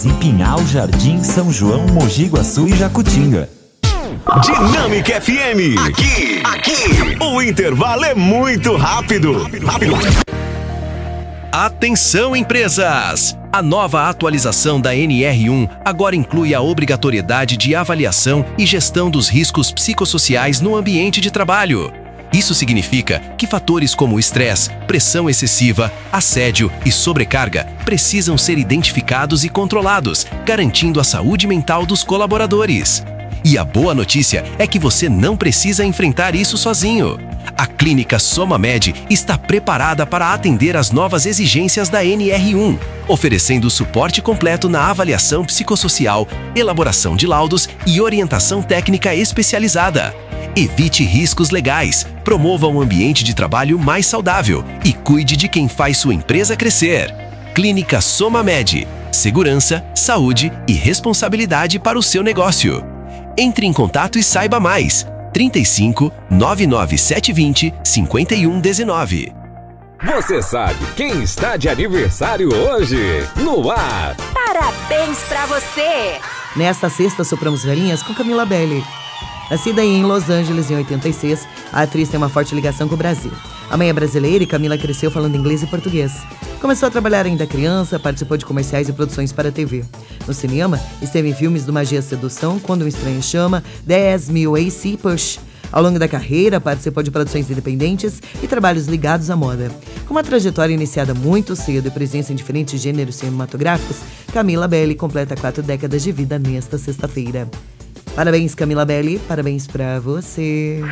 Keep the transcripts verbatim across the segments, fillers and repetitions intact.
em Pinhal, Jardim, São João, Mogi Guaçu e Jacutinga. Dinâmica F M. Aqui, aqui, o intervalo é muito rápido. Rápido. Atenção, empresas! A nova atualização da N R um agora inclui a obrigatoriedade de avaliação e gestão dos riscos psicossociais no ambiente de trabalho. Isso significa que fatores como estresse, pressão excessiva, assédio e sobrecarga precisam ser identificados e controlados, garantindo a saúde mental dos colaboradores. E a boa notícia é que você não precisa enfrentar isso sozinho. A Clínica SomaMed está preparada para atender às novas exigências da N R um, oferecendo suporte completo na avaliação psicossocial, elaboração de laudos e orientação técnica especializada. Evite riscos legais, promova um ambiente de trabalho mais saudável e cuide de quem faz sua empresa crescer. Clínica SomaMed. Segurança, saúde e responsabilidade para o seu negócio. Entre em contato e saiba mais. trinta e cinco, nove nove sete vinte, cinquenta e um dezenove. Você sabe quem está de aniversário hoje? No ar! Parabéns pra você! Nesta sexta, sopramos velhinhas com Camila Belli. Nascida em Los Angeles em oitenta e seis, a atriz tem uma forte ligação com o Brasil. A mãe é brasileira e Camila cresceu falando inglês e português. Começou a trabalhar ainda criança, participou de comerciais e produções para a T V. No cinema, esteve em filmes do Magia Sedução, Quando um Estranho Chama, dez mil A C Push. Ao longo da carreira, participou de produções independentes e trabalhos ligados à moda. Com uma trajetória iniciada muito cedo e presença em diferentes gêneros cinematográficos, Camila Belli completa quatro décadas de vida nesta sexta-feira. Parabéns, Camila Belli, parabéns pra você.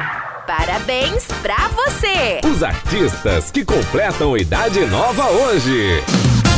Parabéns pra você! Os artistas que completam idade nova hoje.